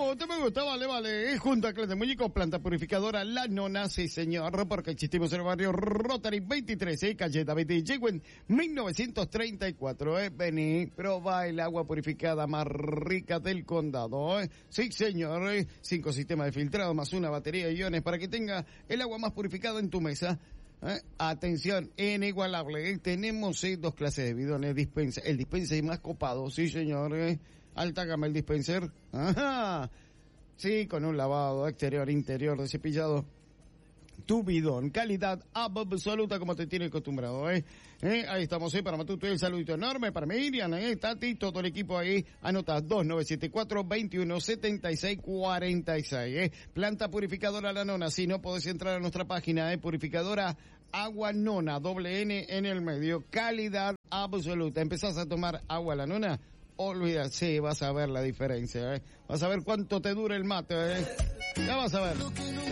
vale. Junto a Clan de Muñeco, planta purificadora La Nona, sí señor, porque existimos en el barrio Rotary 23, calle David Yegüen, 1934, vení, probá el agua purificada más rica del condado, sí señor, 5 sistemas de filtrado más una batería de iones para que tenga el agua más purificada en tu mesa. Atención, inigualable, tenemos 2 clases de bidones, el dispenser más copado, sí señor, alta gama el dispenser, ajá, sí, con un lavado exterior, interior, de cepillado, tu bidón, calidad absoluta como te tiene acostumbrado, ahí estamos, para Matuto, el saludito enorme para Miriam, Tati, todo el equipo ahí, anota 2974-2176-46, planta purificadora La Nona, si no podés entrar a nuestra página, purificadora Agua Nona, doble N en el medio, calidad absoluta, empezás a tomar agua La Nona, olvídate, sí, vas a ver la diferencia, vas a ver cuánto te dura el mate, ya vas a ver.